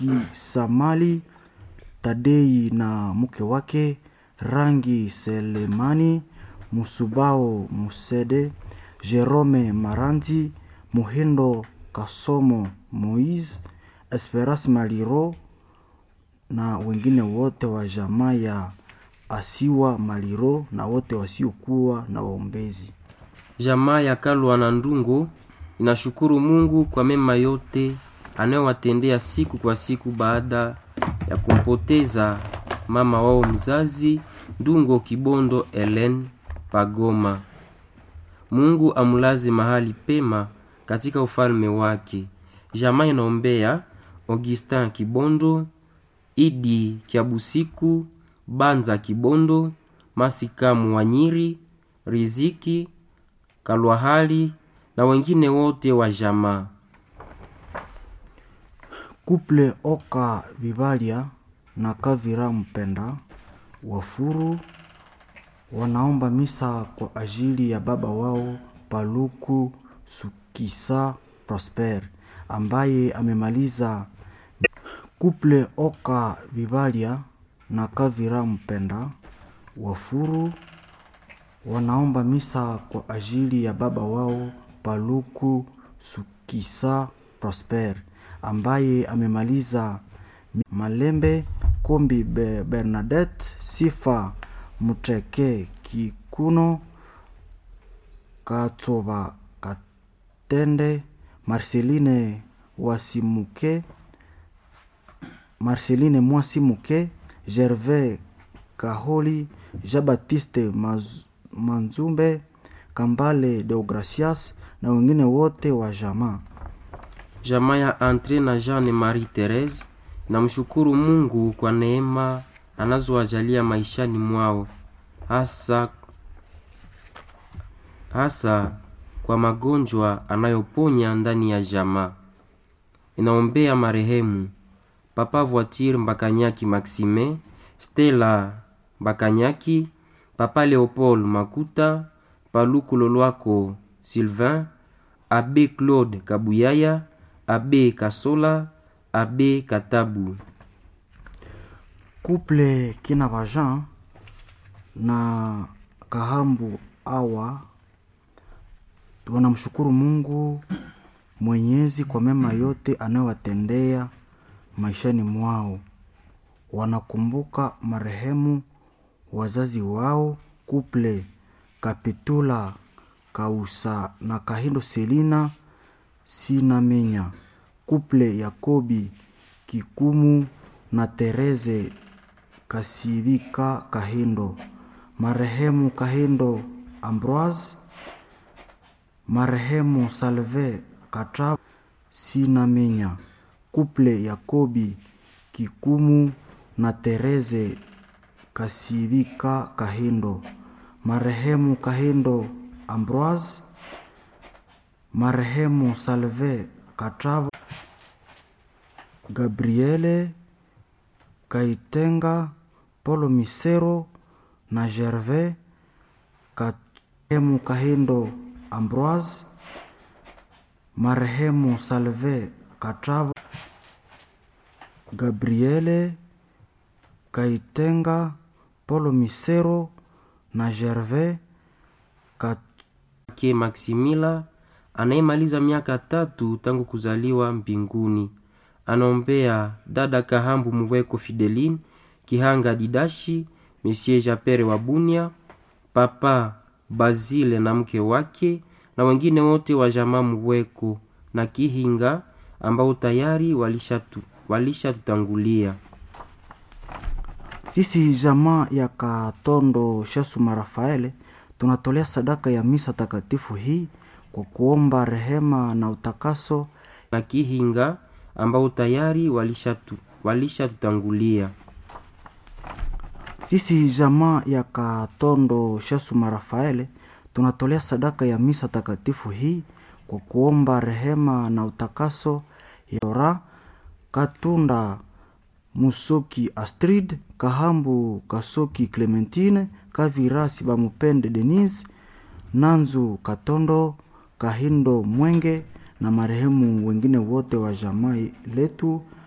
Samali Tadei na mke wake Rangi Selemani, Musubao Musede, Jerome Marandi, Muhindo Kasomo Moise, Esperas Maliro na wengine wote wa jamaa ya Asiwa Maliro na wote wasiokuwa na waombezi. Jamaa ya Kalwa na Ndungo inashukuru Mungu kwa mema yote anayowatendea siku kwa siku baada ya kumpoteza mama wao mzazi Ndungo Kibondo Ellen Pagoma. Mungu amulaze mahali pema katika ufalme wake. Jamaa inaombea Augustin Kibondo, Idi Kiabusiku, Banza Kibondo, Masika Mwanyiri, Riziki Kalwahali na wengine wote wa jamaa. Kuple Oka Bibalia na Kavira Mpenda Wafuru wanaomba misa kwa ajili ya baba wao Paluku Sukisa Prosper ambaye amemaliza. Kuple Oka Bibalia na Kavira Mpenda Wafuru wanaomba misa kwa ajili ya baba wao Paluku Sukisa Prosper ambaye amemaliza. Malembe Kombi Bernadette Sifa Muteke Kikuno Katoba Katende Marceline Mwasimuke Gervais Kaholi Jean-Baptiste Manzumbe Kambale Deogracias na wengine wote wa jamaa. Jamaa ya Andre na Jeanne Marie Therese na mshukuru Mungu kwa neema anazowajalia maishani mwao, hasa kwa magonjwa anayoponya ndani ya jamaa. Inaombea marehemu Papa Voiture Mbakanyaki Maxime, Stella Mbakanyaki, Papa Leopold Makuta, Paluku Lolwako Sylvain, Abbé Claude Kabuyaya, Abbé Kasola, Abbé Katabu. Couple Kinabajan na Kahambu Awa wanamshukuru Mungu Mwenyezi kwa mema yote anayowatendea maishani mwao. Wanakumbuka marehemu wazazi wao Couple Kapitula Kausa na Kahindo Selina Sinamenya, Couple Yakobi Kikumu na Tereze Kasivika Kahindo, marehemu Kahindo Ambroise, marehemu Salve Katrab Sinamenya, Couple Yakobi Kikumu na Tereze Kasivika Kahindo, marehemu Kahindo Ambroise, marehemu Salve Katrab Gabriele Kaitenga Polo Misero na Gervais marehemu Kahindo Ambroise, marehemu Salve Katrab Gabriele Kaitenga Polo Misero na Gervais Maximila anayemaliza miaka 3 tangu kuzaliwa mbinguni. Anombea dada Kahambu Muweko Fideline Kihanga Didashi, Monsieur Japere Wabunia, Papa Bazile na mke wake na wengine wote wa jamaa Muweko na Kihinga ambao tayari walishatutangulia. Sisi jamaa ya Katondo Shasuma Rafaele tunatolea sadaka ya misa takatifu hii kwa kuomba rehema na utakaso na Kihinga ambao tayari walishatutangulia. Sisi jamaa ya Katondo Shasuma Rafaele tunatolea sadaka ya misa takatifu hii kwa kuomba rehema na utakaso ya Ora Katunda Musoki Astrid, Kahambu Kasoki Clementine, Kavirasi Bamupende Denise, Nanzu Katondo, Kahindo Mwenge na marehemu wengine wote wa jamaa letu